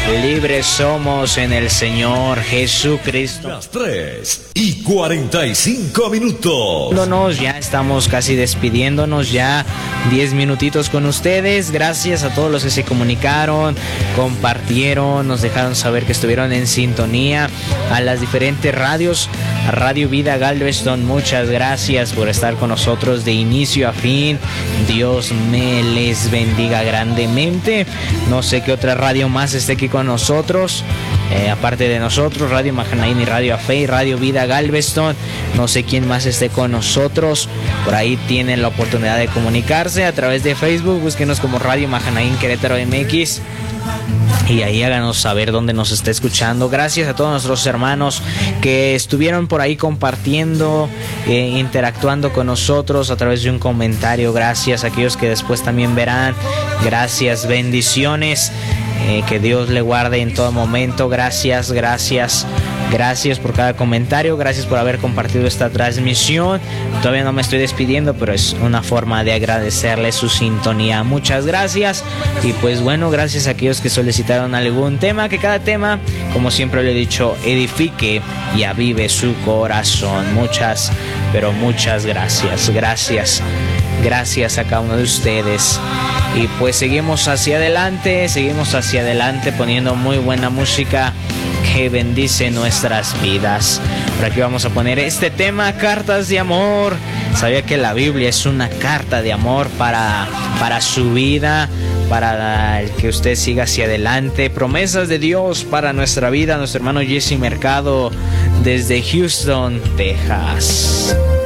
Libres somos en el Señor Jesucristo. Las 3:45. Ya estamos casi despidiéndonos, ya 10 minutitos con ustedes. Gracias a todos los que se comunicaron, compartieron, nos dejaron saber que estuvieron en sintonía, a las diferentes radios, a Radio Vida Galveston, muchas gracias por estar con nosotros de inicio a fin. Dios me les bendiga grandemente. No sé qué otra radio más esté aquí con nosotros, aparte de nosotros, Radio Mahanaim y Radio Afe y Radio Vida Galveston. No sé quién más esté con nosotros. Por ahí tienen la oportunidad de comunicarse a través de Facebook. Búsquenos como Radio Mahanaim Querétaro MX y ahí háganos saber dónde nos está escuchando. Gracias a todos nuestros hermanos que estuvieron por ahí compartiendo, interactuando con nosotros a través de un comentario. Gracias a aquellos que después también verán. Gracias, bendiciones. Que Dios le guarde en todo momento. Gracias por cada comentario. Gracias por haber compartido esta transmisión. Todavía no me estoy despidiendo, pero es una forma de agradecerle su sintonía. Muchas gracias. Y pues bueno, gracias a aquellos que solicitaron algún tema, que cada tema, como siempre le he dicho, edifique y avive su corazón. Muchas gracias. Gracias a cada uno de ustedes. Y pues seguimos hacia adelante poniendo muy buena música que bendice nuestras vidas. Por aquí vamos a poner este tema, Cartas de Amor. Sabía que la Biblia es una carta de amor para su vida, para el que usted siga hacia adelante. Promesas de Dios para nuestra vida. Nuestro hermano Jesse Mercado desde Houston, Texas.